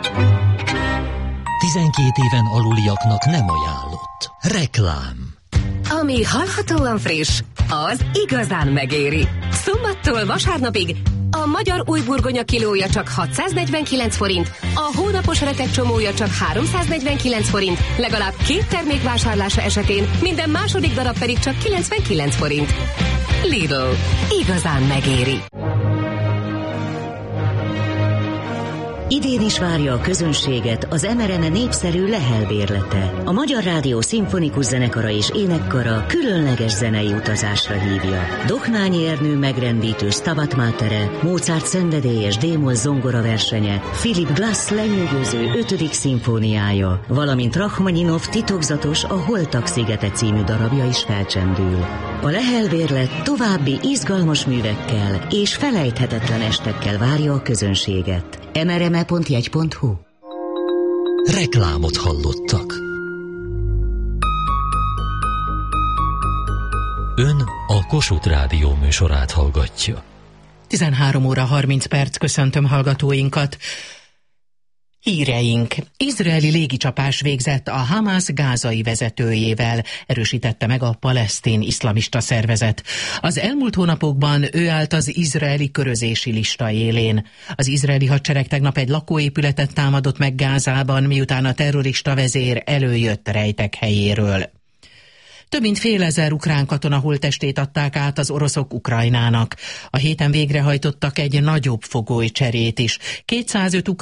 12 éven aluliaknak nem ajánlott. Reklám. Ami hallhatóan friss, az igazán megéri. Szombattól vasárnapig a magyar újburgonya kilója csak 649 forint, a hónapos retek csomója csak 349 forint, legalább 2 termék vásárlása esetén minden második darab pedig csak 99 forint. Lidl. Igazán megéri. Idén is várja a közönséget az MRM népszerű Lehel bérlete. A Magyar Rádió Szimfonikus Zenekara és Énekkara különleges zenei utazásra hívja. Dohnányi Ernő megrendítő Stabat Matere, Mozart szenvedélyes D-moll zongora versenye, Philip Glass lenyűgöző 5. szimfóniája, valamint Rachmaninov titokzatos A Holtak szigete című darabja is felcsendül. A Lehel bérlet további izgalmas művekkel és felejthetetlen estekkel várja a közönséget. mrme.jegy.hu. Reklámot hallottak. Ön a Kossuth Rádió műsorát hallgatja. 13 óra 30 perc, köszöntöm hallgatóinkat. Híreink. Izraeli légicsapás végzett a Hamász gázai vezetőjével, erősítette meg a palesztin iszlamista szervezet. Az elmúlt hónapokban ő állt az izraeli körözési lista élén. Az izraeli hadsereg tegnap egy lakóépületet támadott meg Gázában, miután a terrorista vezér előjött rejtek helyéről. Több mint fél ezer ukrán katona holttestét adták át az oroszok Ukrajnának. A héten végrehajtottak egy nagyobb fogolycserét is. 205